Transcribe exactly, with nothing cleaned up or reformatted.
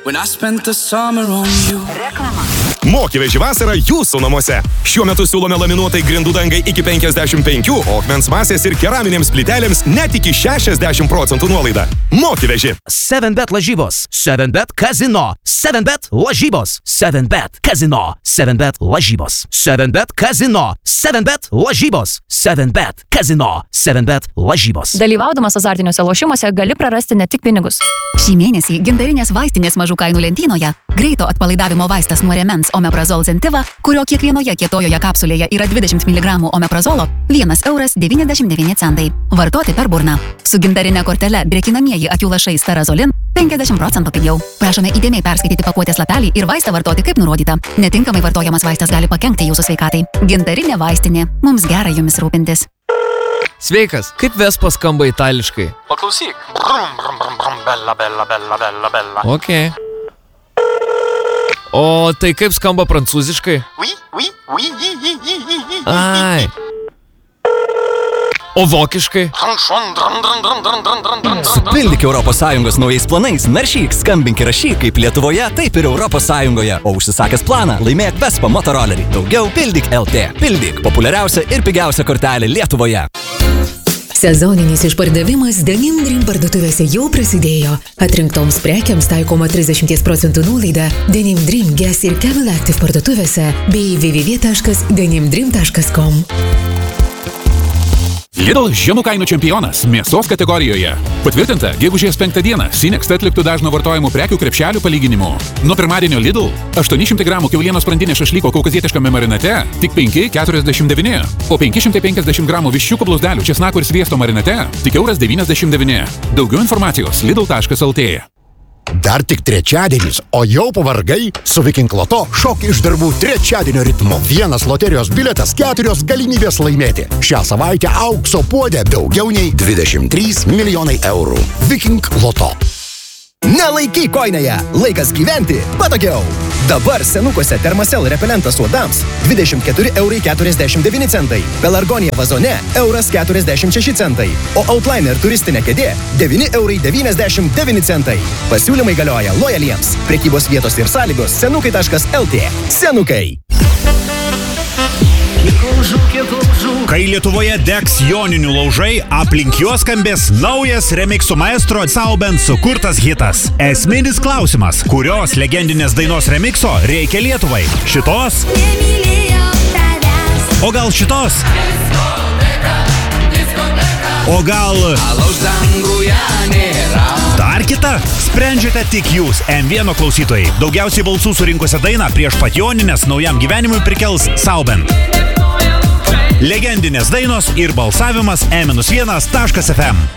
Reklama. Mokyveži vasara jūsų namuose. Šiuo metu siūlome laminuotai grindų dangai iki penkiasdešimt penki, o akmens masės ir keraminėms plytelėms net iki šešiasdešimt procentų nuolaida. Mokyveži. seven bet lažybos. seven bet kazino. seven bet lažybos. seven bet kazino. seven bet lažybos. seven bet kazino. seven bet lažybos. seven bet kazino. seven bet lažybos. Dalyvaudamas azartiniuose lošimuose gali prarasti ne tik pinigus. Šį mėnesį gintarinės vaistinės mažų kainų lentynoje greito atpalaidavimo vaistas nuo rėmens Omeprazol Zentiva, kurio kiekvienoje kietojoje kapsulėje yra dvidešimt miligramų omeprazolo, vienas euras devyniasdešimt devyni centai. Vartoti per burną. Su gintarine kortele drėkinamieji akių lašai Starazolin penkiasdešimt procentų pigiau. Prašome įdėmiai perskaityti pakuotės lapelį ir vaistą vartoti kaip nurodyta. Netinkamai vartojamas vaistas gali pakenkti jūsų sveikatai. Gintarinė vaistinė. Mums gera jumis rūpintis. Sveikas, kaip Vespa skamba itališkai? Paklausyk. Brum, brum, brum, brum, bella, bella, bella, bella, bella. Ok. O tai kaip skamba prancūziškai? Oui, oui, oui, oui, oui, oui, oui, oui. Ai. O vokiškai? Supildyk Europos Sąjungos naujais planais, naršyk, skambink ir rašyk kaip Lietuvoje, taip ir Europos Sąjungoje. O užsisakęs planą, laimėk Vespa motorolerį. Daugiau Pildyk L T. Pildyk, populiariausia ir pigiausia kortelė Lietuvoje. Sezoninis išpardavimas Denim Dream parduotuvėse jau prasidėjo. Atrinktoms prekiams taikoma trisdešimt procentų nuolaida Denim Dream Guess ir Camel Active parduotuvėse bei w w w taškas denim dream taškas com. Lidl žemų kainų čempionas mėsos kategorijoje. Patvirtinta, gegužės penktą dieną Sinext atliktų dažno vartojimų prekių krepšelių palyginimu. Nuo pirmadienio Lidl aštuoni šimtai gramų kiaulienos sprandinė šašlyko kaukazietiškame marinate tik penki keturiasdešimt devyni, o penki šimtai penkiasdešimt gramų viščiuko blausdelių česnako ir sviesto marinate tik euras devyniasdešimt devyni. Daugiau informacijos lidl taškas el t. Dar tik trečiadienis, o jau pavargai? Su Viking Loto šok iš darbų trečiadienio ritmu. Vienas loterijos biletas, keturios galimybės laimėti. Šią savaitę aukso puodė daugiau nei dvidešimt trys milijonai eurų. Viking Loto. Nelaikyk koinėje, laikas gyventi patogiau. Dabar senukuose Thermacell repelentas uodams dvidešimt keturi eurai keturiasdešimt devyni centai, Pelargonija vazone euras keturiasdešimt šeši centai, o Outliner turistinė kėdė devyni eurai devyniasdešimt devyni centai. Pasiūlymai galioja lojaliems. Prekybos vietos ir sąlygos senukai taškas el t. Senukai. Kai Lietuvoje degs joninių laužai, aplink juos skambės naujas remixų maestro Sauben sukurtas hitas. Esminis klausimas, kurios legendinės dainos remixo reikia Lietuvai? Šitos? O gal šitos? O gal... Dar kita? Sprendžiate tik jūs, M vienas klausytojai. Daugiausiai balsų surinkusią dainą prieš pat jonines naujam gyvenimui prikels Sauben. Legendinės dainos ir balsavimas e vienas taškas f m.